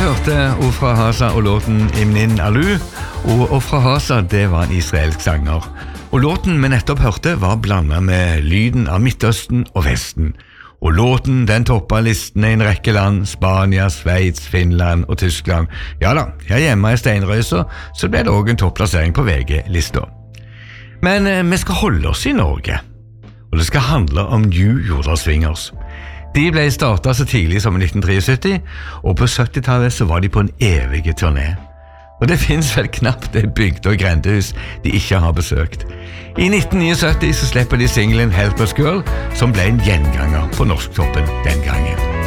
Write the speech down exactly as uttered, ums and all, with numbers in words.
hørte Ofra Hasa og låten Imnin Alu, og Ofra Hasa det var en israelsk sanger. Og låten vi nettopp hørte var blandet med lyden av Midtøsten og Vesten. Og låten den toppet listene i en rekke land, Spania, Sveits, Finland og Tyskland. Ja da, her hjemme i Steinrøysa så ble det også en topplassering på V G-lista. Men eh, vi skal holde oss i Norge, og det skal handle om New Jordal Swingers. De ble startet så tidlig som i nitten syttitre, og på syttitallet så var de på en evig turné. Og det finnes vel knapt det bygde- og grendehus de ikke har besøkt. I nitten syttinutte så slipper de singlen Helpless Girl, som ble en gjenganger på norsktoppen den gangen.